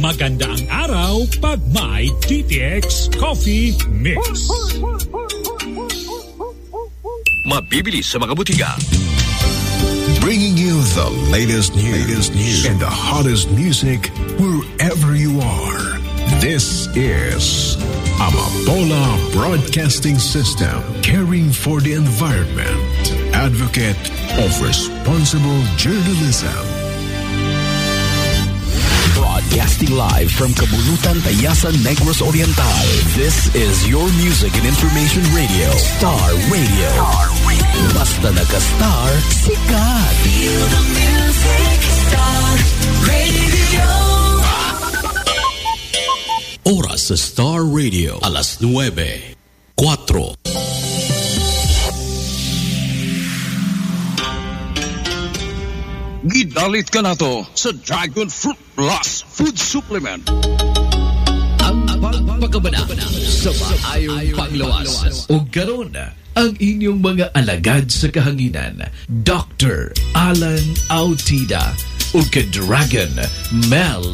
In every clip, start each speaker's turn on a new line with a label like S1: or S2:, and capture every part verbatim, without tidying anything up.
S1: Maganda ang araw pag may D T X Coffee Mix.
S2: Mabibili sa mga butika.
S3: Bringing you the latest news, latest news and the hottest music wherever you are. This is Amapola Broadcasting System, caring for the environment, advocate of responsible journalism.
S2: Broadcasting live from Kabulutan, Tayasan, Negros Oriental. This is your music and information radio, Star Radio. Star Radio. Basta naka-star, sikat. Feel the music, Star Radio. Oras sa Star Radio, alas nuwebe, kwatro.
S4: Gidalit ka na to sa Dragon Fruit Plus Food Supplement.
S2: Ang pagpagabana sa maayong panglawas. O garon ang inyong mga alagad sa kahanginan, Doctor Alan Autida o ka-Dragon Mel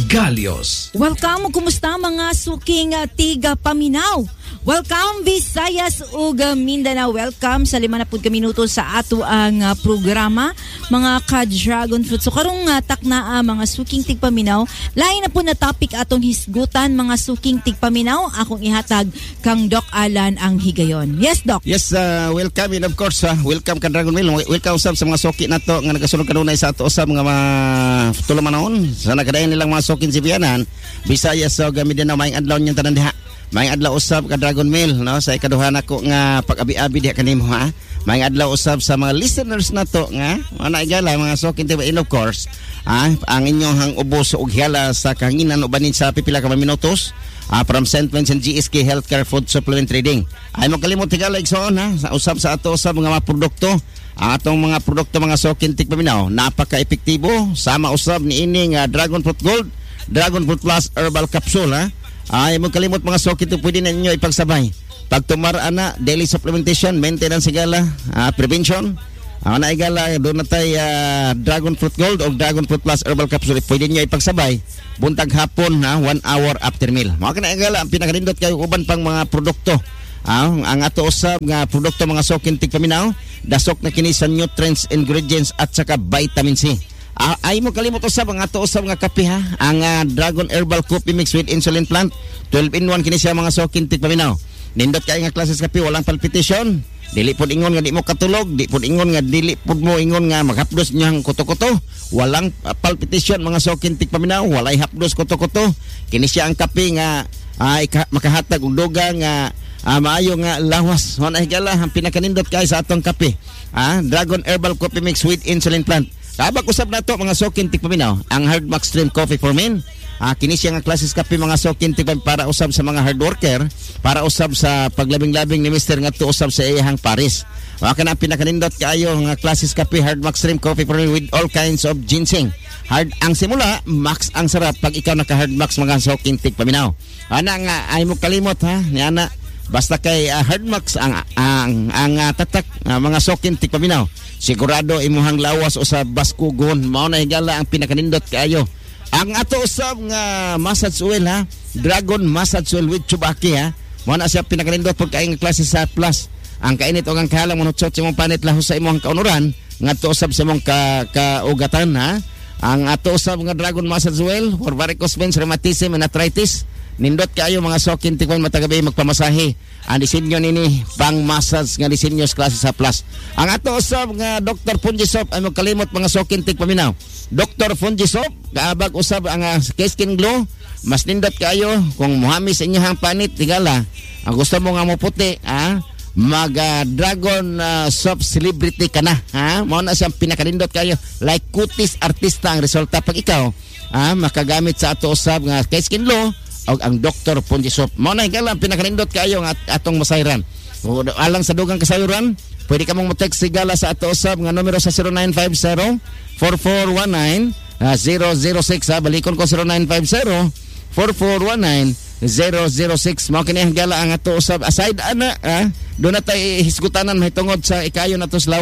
S2: Galios.
S5: Welcome, kumusta mga suking uh, tiga paminaw? Welcome Visayas ug Mindanao. Welcome sa lima na pud ka minuto sa ato ang uh, programa mga ka-Dragon Fruit. So karong uh, takna uh, mga suking tigpaminaw, lain na po na topic atong hisgutan mga suking tigpaminaw. Akong ihatag kang Doc Alan ang higayon. Yes, Doc.
S6: Yes, uh, welcome and of course uh, welcome ka Dragon Mill. Welcome usab sa mga suki nato nga nagasulod kanunay sa ato usab mga mga tulo manahon. Sa nagadayon nilang mga sukin sibiyanan, Visayas ug Mindanao, maayong adlaw niyang tanan diha. Maayong adlaw usab ka Dragon Mill, no, sa ikaduha nako nga pag-abi-abi diha kanimo ha. Maayong adlaw usab sa mga listeners nato nga ana igala mga sukin tiba in of course ah, ang inyong hang ubos ug hiyala sa kahanginan ubanin sa pipila ka minutos ah, from Saint Vincent G S K Healthcare Food Supplement Trading. Ay mo kalimot tigala igsoon ha sa usab sa ato usab mga, mga produkto. Ang atong mga produkto mga sukin tigpaminaw napaka-epektibo sama usab ni ining uh, Dragon Fruit Gold, Dragon Fruit Plus Herbal Capsule ha. Ay mo kalimot mga sukin ito pwede na ninyo ipagsabay. Pagtumaraan na, daily supplementation, maintenance igala, uh, prevention. Uh, na igala, doon na tayo uh, Dragon Fruit Gold o Dragon Fruit Plus Herbal Capsule. Pwede nyo ipagsabay. Buntag hapon, ha, one hour after meal. Mga ka na igala, ang pinakarindot kayo uban pang mga produkto. Uh, ang ato usab nga produkto mga sukin tigpaminaw, dasok na kini sa nutrients, ingredients at saka vitamin C. Uh, ay mo kalimot usab ang ato usab nga kape ha, ang uh, Dragon Herbal Coffee Mix with Insulin Plant, twelve in one kini siya mga sukin tigpaminaw. Nindot kay nga klases kape, walang palpitation, dili pod ingon nga di mo katulog, di pod ingon nga dili pod mo ingon nga maghapdos niyang kuto-kuto, walang uh, palpitation mga sukin tigpaminaw, walay hapdos kuto-kuto. Kini siya ang kape nga uh, ika, makahatag og dugang nga uh, maayo nga lawas. Wala higala ang pinakanindot kay sa atong kape. Ah, Dragon Herbal Coffee Mix with Insulin Plant. Kabag usab nato mga sukin tigpaminaw, ang Hard Max Stream Coffee for Men. Ah, kini siya nga klases kape mga sukin tigpam para usab sa mga hard worker, para usab sa paglabing-labing ni Mister ngadto usab sa iyang Paris. Wa kana pinakanindot kaayo nga klases kape Hard Max Stream Coffee for Men with all kinds of ginseng. Hard ang simula, max ang sarap pag ikaw naka Hard Max mga sukin tigpaminaw. Ana nga ay mo kalimot ha, ni ana basta kay uh, Hard Max ang ang ang uh, tatak uh, mga sukin tigpaminaw. Sigurado imuhang lawas o sa baskugon, mao na higala ang pinakanindot kaayo. Ang ato usab nga massage oil ha, Dragon Massage Oil with Chubaki ha. Mao na siya pinakanindot pag kaing klase sa plus. Ang kainit o ang kahalang manutsot sa imong panit lahos sa imong kaunuran, nga ato usab sa imong ka, kaugatan ha. Ang ato usab nga Dragon Massage Oil for varicose veins, rheumatism and arthritis. Nindot kaayo mga sukin tikman matagabi magpamasahe. Ang disenyo nini pang massage nga disenyo sa klase sa plus. Ang ato usab nga Doctor Fungisop ay magkalimot mga sukin tikpaminaw. Doctor Fungisop kaabag usab ang uh, skin glow. Mas nindot kaayo kung muhamis inyong panit tigala. Ang gusto mo nga mo puti ha, mag uh, Dragon uh, Soap Celebrity ka na ha. Mao na siyang pinakanindot kayo like kutis artista ang resulta pag ikaw ha, makagamit sa ato usab nga skin glow o ang Doctor Fungisop. Mao na higala pinakanindot kayo nga atong masayran. O, alang sa dugang kasayuran, pwede ka mong mo-text sigala sa ato usab nga numero sa zero nine five zero, four four one nine, zero zero six ha. Balikon ko zero nine five zero, four four one nine, zero zero six. Mao kini higala ang ato usab aside ana ha. Doon na tayo hisgutanan mahitungod sa ikayo nato sa lawas.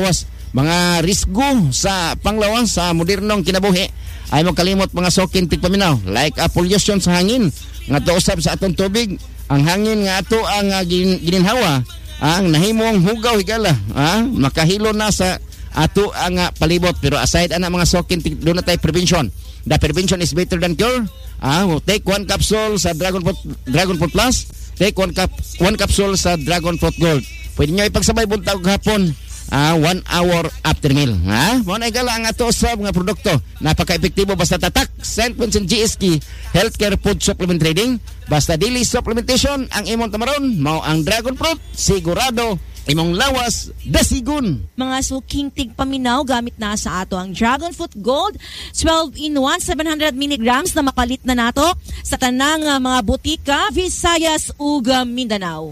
S6: mga risgo sa panglawas sa modernong kinabuhi ay magkalimot mga sokin tigpaminaw like uh, pollution sa hangin nga tuusab sa atong tubig, ang hangin nga ato ang uh, gin, gininhawa ang nahimong hugaw higala ah, makahilo na sa ato ang uh, palibot. Pero aside ana mga sokin doon na tayo prevention. The prevention is better than cure. Ah, take one capsule sa Dragon Fruit Dragon Fruit Plus, take one cap one capsule sa Dragon Fruit Gold. Pwede nyo ipagsabay buntag hapon. Ah, one hour after meal. Ha? Mo na igala ang ato sa mga produkto. Napaka-epektibo basta tatak. Saint Vincent G S K Healthcare Food Supplement Trading. Basta daily supplementation ang imong tamaron, mao ang Dragon Fruit, sigurado imong lawas dasigun.
S5: Mga suking tigpaminaw gamit na sa ato ang Dragon Fruit Gold twelve in one, seven hundred milligrams na makalit na nato sa tanang uh, mga butika Visayas ug Mindanao.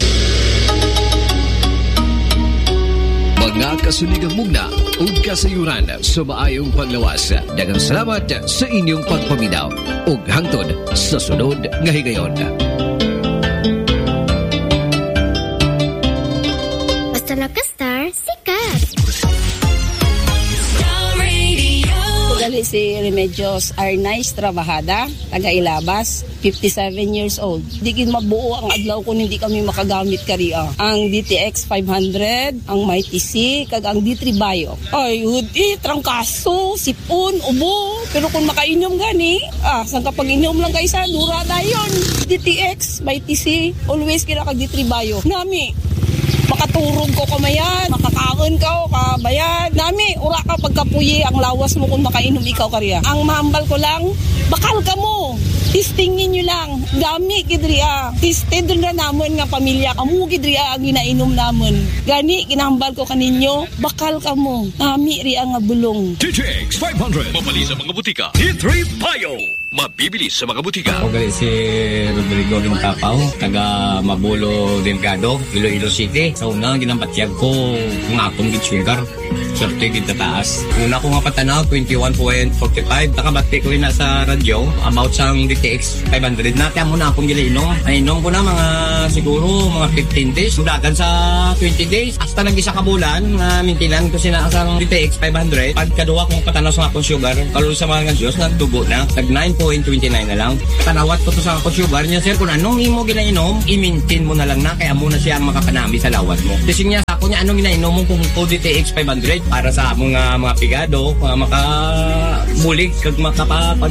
S2: Mga kasuligang mugna ug kasayuran sa maayong paglawas. Daghang salamat sa inyong pagpaminaw ug hangtod sa sunod nga higayon.
S7: Basta nagka-star, sikat!
S8: Dali si Remedios Arnaiz Trabajada, taga Ilabas, fifty-seven years old. Di kin mabuo ang adlaw kung hindi kami makagamit kariya. Ang D T X five hundred, ang Mighty C, kag ang D three Bio. Ay, hudi, trangkaso, sipon, ubo. Pero kung makainom gani, ah, sang kapag inom lang kayo sa dura dayon. D T X, Mighty C, always kira kag D three Bio. Nami, makaturog ko kamayan, makakaon ka o kabayan. Nami, ura ka pagkapuyi ang lawas mo kung makainom ikaw kariya. Ang mahambal ko lang, bakal ka mo. Tistingin nyo lang. Gami, gidriya. Tisted na namon nga pamilya. Kamu, gidriya, ang ginainom namon. Gani, kinahambal ko kaninyo, bakal ka mo. Nami, riya nga bulong.
S1: D T X five hundred. Mabali sa mga butika. D three Bio. Mabibili sa mga butika.
S9: Ako gali si Rodrigo Rintapaw, taga Mabulo Delgado, Iloilo City. Sa una, ginampatyag ko kung akong gitsugar. Swerte kita taas. Una ko nga patanaw, twenty-one point four five. Nakabati ko na sa radyo about sa D T X five hundred na. Kaya muna akong gilinom. Nainom ko na mga siguro mga fifteen days. Sudagan sa twenty days. Hasta nag-isa ka bulan na mintinan ko sinasang D T X five hundred. Pagkaduwa kong patanaw sa akong sugar, kalul sa mga Diyos, nagdugo na. Nag nine point two nine na lang. Patanawat ko to sa akong sugar niya, sir. Kung anong imo ginainom, i-maintain mo na lang na. Kaya muna siya ang makapanami sa lawat mo. Kasi niya sa ako niya, anong ginainom mo kung D T X five hundred para sa mga mga pigado, mga makabulig, kag makapag